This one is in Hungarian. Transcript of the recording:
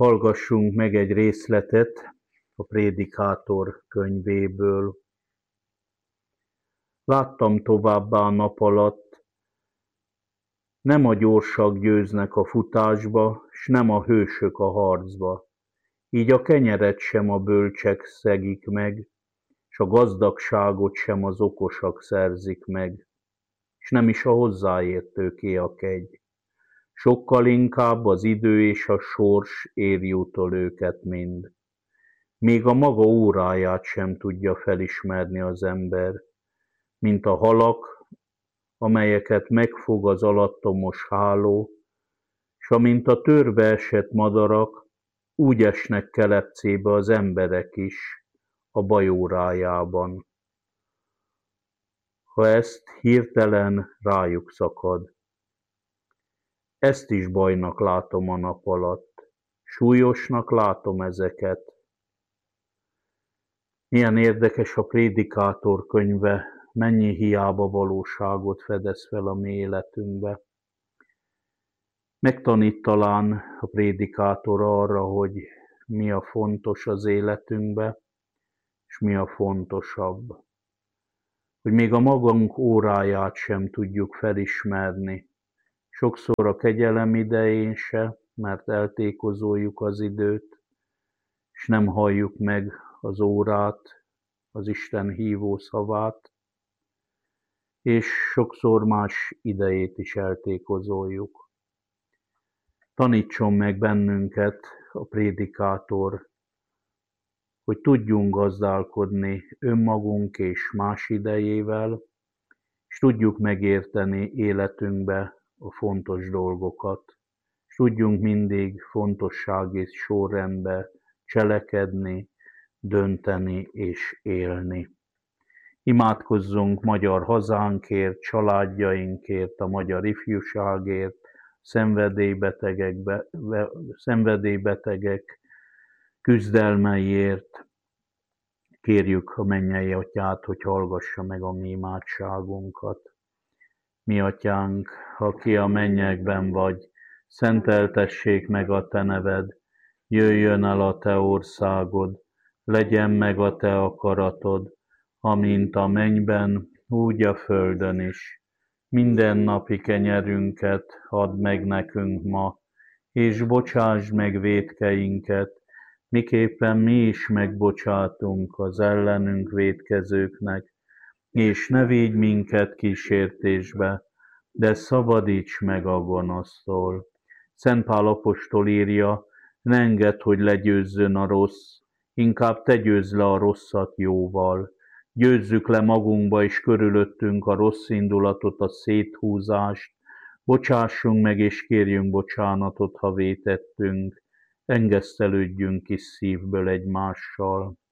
Hallgassunk meg egy részletet a Prédikátor könyvéből. Láttam továbbá a nap alatt, nem a gyorsak győznek a futásba, s nem a hősök a harcba. Így a kenyeret sem a bölcsek szegik meg, s a gazdagságot sem az okosak szerzik meg, s nem is a hozzáértőké a kegy. Sokkal inkább az idő és a sors éri utol őket mind. Még a maga óráját sem tudja felismerni az ember, mint a halak, amelyeket megfog az alattomos háló, s amint a törbe esett madarak, úgy esnek kelepcébe az emberek is a baj órájában, ha ezt hirtelen rájuk szakad. Ezt is bajnak látom a nap alatt, súlyosnak látom ezeket. Milyen érdekes a Prédikátor könyve, mennyi hiába valóságot fedez fel a mi életünkbe. Megtanít talán a Prédikátor arra, hogy mi a fontos az életünkbe, és mi a fontosabb. Hogy még a magunk óráját sem tudjuk felismerni. Sokszor a kegyelem idején se, mert eltékozoljuk az időt, és nem halljuk meg az órát, az Isten hívó szavát, és sokszor más idejét is eltékozoljuk. Tanítson meg bennünket a Prédikátor, hogy tudjunk gazdálkodni önmagunk és más idejével, és tudjuk megérteni életünkbe a fontos dolgokat, és tudjunk mindig fontossági sorrendbe cselekedni, dönteni és élni. Imádkozzunk magyar hazánkért, családjainkért, a magyar ifjúságért, szenvedélybetegek küzdelmeiért. Kérjük a mennyei Atyát, hogy hallgassa meg a mi imádságunkat. Mi Atyánk, aki a mennyekben vagy, szenteltessék meg a te neved, jöjjön el a te országod, legyen meg a te akaratod, amint a mennyben, úgy a földön is. Minden napi kenyerünket add meg nekünk ma, és bocsásd meg vétkeinket, miképpen mi is megbocsátunk az ellenünk vétkezőknek, és ne vigy minket kísértésbe, de szabadíts meg a gonosztól. Szent Pál apostol írja, ne engedd, hogy legyőzzön a rossz, inkább te győzd le a rosszat jóval. Győzzük le magunkba és körülöttünk a rossz indulatot, a széthúzást, bocsássunk meg és kérjünk bocsánatot, ha vétettünk, engesztelődjünk is szívből egymással.